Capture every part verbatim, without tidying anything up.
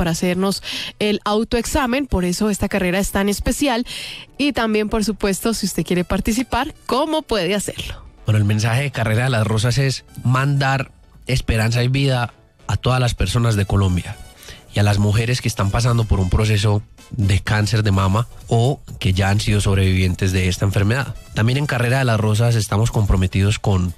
para hacernos el autoexamen, por eso esta carrera es tan especial. Y también, por supuesto, si usted quiere participar, ¿cómo puede hacerlo? Bueno, el mensaje de Carrera de las Rosas es mandar esperanza y vida a todas las personas de Colombia y a las mujeres que están pasando por un proceso de cáncer de mama o que ya han sido sobrevivientes de esta enfermedad. También en Carrera de las Rosas estamos comprometidos con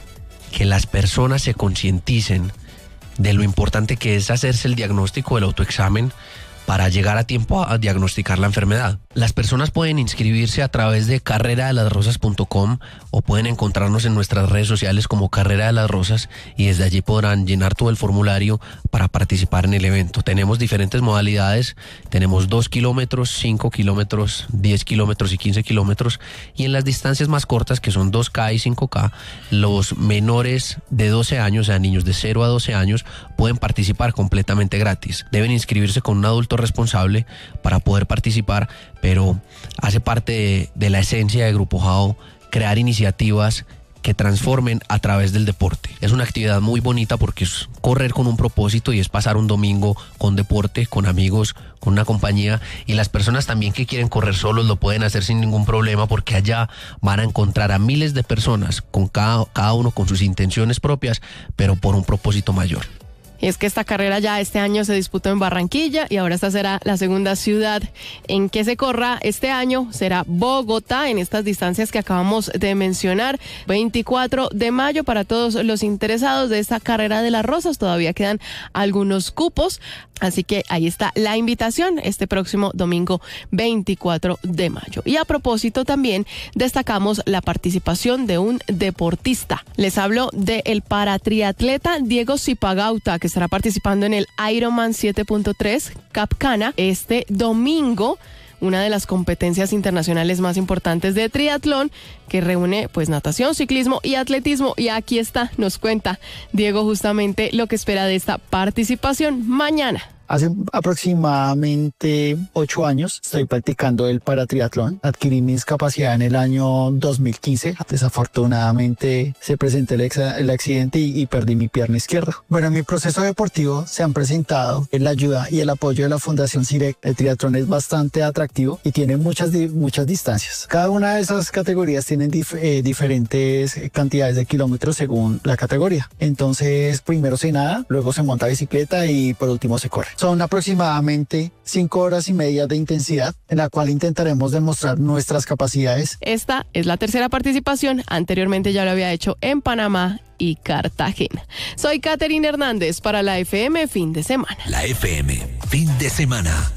que las personas se concienticen de lo importante que es hacerse el diagnóstico, el autoexamen, para llegar a tiempo a diagnosticar la enfermedad. Las personas pueden inscribirse a través de carrera de las rosas punto com o pueden encontrarnos en nuestras redes sociales como Carrera de las Rosas y desde allí podrán llenar todo el formulario para participar en el evento. Tenemos diferentes modalidades, tenemos dos kilómetros, cinco kilómetros, diez kilómetros y quince kilómetros, y en las distancias más cortas, que son dos K y cinco K, los menores de doce años, o sea, niños de cero a doce años, pueden participar completamente gratis. Deben inscribirse con un adulto responsable para poder participar, pero hace parte de, de la esencia de Grupo Jao crear iniciativas que transformen a través del deporte. Es una actividad muy bonita porque es correr con un propósito y es pasar un domingo con deporte, con amigos, con una compañía, y las personas también que quieren correr solos lo pueden hacer sin ningún problema porque allá van a encontrar a miles de personas con cada, cada uno con sus intenciones propias, pero por un propósito mayor. Y es que esta carrera ya este año se disputó en Barranquilla y ahora esta será la segunda ciudad en que se corra este año. Será Bogotá, en estas distancias que acabamos de mencionar. veinticuatro de mayo para todos los interesados de esta Carrera de las Rosas. Todavía quedan algunos cupos, así que ahí está la invitación este próximo domingo veinticuatro de mayo. Y a propósito también destacamos la participación de un deportista. Les hablo del paratriatleta Diego Zipagauta, que estará participando en el Ironman siete punto tres Cap Cana este domingo, una de las competencias internacionales más importantes de triatlón que reúne pues natación, ciclismo y atletismo. Y aquí está, nos cuenta Diego justamente lo que espera de esta participación mañana. Hace aproximadamente ocho años estoy practicando el paratriatlón. Adquirí mis capacidades en el año dos mil quince. Desafortunadamente se presentó el, ex- el accidente y, y perdí mi pierna izquierda. Bueno, en mi proceso deportivo se han presentado la ayuda y el apoyo de la Fundación CIREC. El triatlón es bastante atractivo y tiene muchas, di- muchas distancias. Cada una de esas categorías tienen dif- eh, diferentes cantidades de kilómetros según la categoría. Entonces, primero se nada, luego se monta bicicleta y por último se corre. Son aproximadamente cinco horas y media de intensidad en la cual intentaremos demostrar nuestras capacidades. Esta es la tercera participación. Anteriormente ya lo había hecho en Panamá y Cartagena. Soy Catherine Hernández para la F M Fin de Semana. La F M Fin de Semana.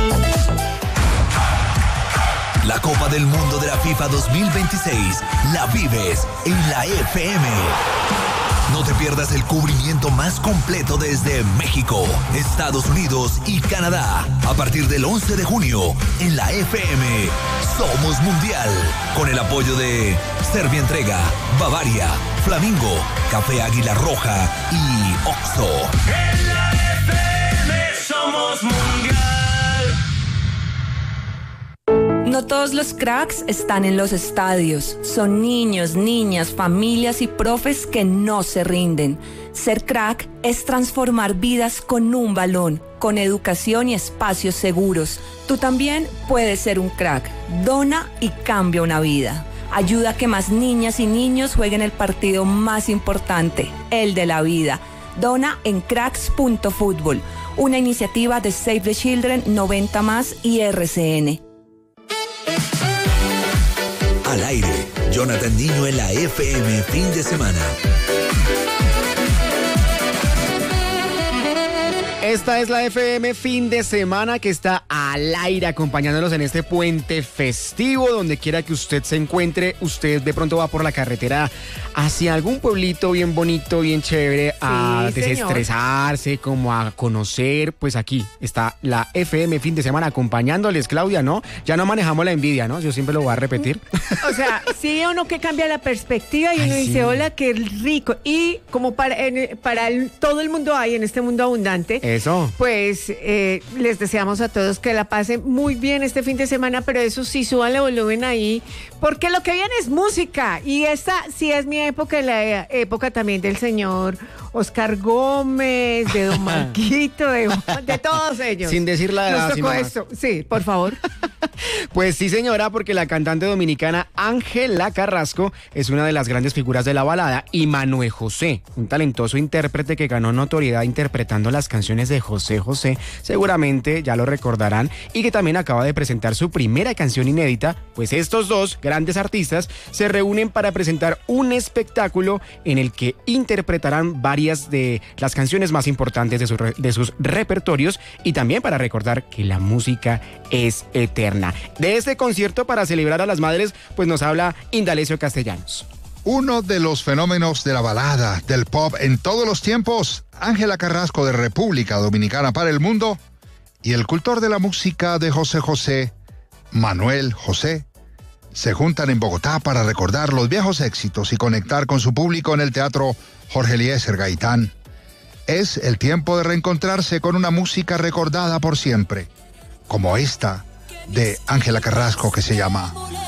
La Copa del Mundo de la FIFA dos mil veintiséis la vives en la F M. No te pierdas el cubrimiento más completo desde México, Estados Unidos y Canadá. A partir del once de junio, en la F M, Somos Mundial. Con el apoyo de Serbia Entrega, Bavaria, Flamingo, Café Águila Roja y Oxxo. En la F M somos Mundial. No todos los cracks están en los estadios. Son niños, niñas, familias y profes que no se rinden. Ser crack es transformar vidas con un balón, con educación y espacios seguros. Tú también puedes ser un crack. Dona y cambia una vida. Ayuda a que más niñas y niños jueguen el partido más importante, el de la vida. Dona en cracks punto fútbol, una iniciativa de Save the Children, noventa más y R C N. Al aire, Jonathan Niño en la F M Fin de Semana. Esta es la F M Fin de Semana que está al aire acompañándonos en este puente festivo. Donde quiera que usted se encuentre, usted de pronto va por la carretera hacia algún pueblito bien bonito, bien chévere, a Sí, desestresarse, como a conocer. Pues aquí está la F M Fin de Semana acompañándoles, Claudia, ¿no? Ya no manejamos la envidia, ¿no? Yo siempre lo voy a repetir. O sea, sí o no, que cambia la perspectiva y Ay, uno sí. dice, hola, qué rico. Y como para, en- para el- todo el mundo hay en este mundo abundante, Eso. pues eh, les deseamos a todos que la pasen muy bien este fin de semana, pero eso sí, súbanle volumen ahí, porque lo que viene es música. Y esta sí es mi época, la época también del señor Oscar Gómez, de Don Marquito, de, de todos ellos. Sin decir la edad, Nos tocó sino más. esto. Sí, por favor. Pues sí, señora, porque la cantante dominicana Ángela Carrasco es una de las grandes figuras de la balada, y Manuel José, un talentoso intérprete que ganó notoriedad interpretando las canciones de José José, seguramente ya lo recordarán, y que también acaba de presentar su primera canción inédita. Pues estos dos grandes artistas se reúnen para presentar un espectáculo en el que interpretarán varias de las canciones más importantes de, su re- de sus repertorios, y también para recordar que la música es eterna. De este concierto para celebrar a las madres, pues nos habla Indalecio Castellanos. Uno de los fenómenos de la balada, del pop en todos los tiempos, Ángela Carrasco de República Dominicana para el mundo, y el cultor de la música de José José, Manuel José, se juntan en Bogotá para recordar los viejos éxitos y conectar con su público en el Teatro Jorge Eliezer Gaitán. Es el tiempo de reencontrarse con una música recordada por siempre, como esta de Ángela Carrasco, que se llama